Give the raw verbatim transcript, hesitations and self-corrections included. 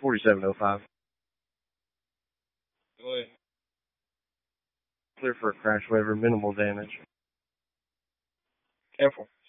forty-seven oh five. Go ahead. Clear for a crash waiver, minimal damage. Careful.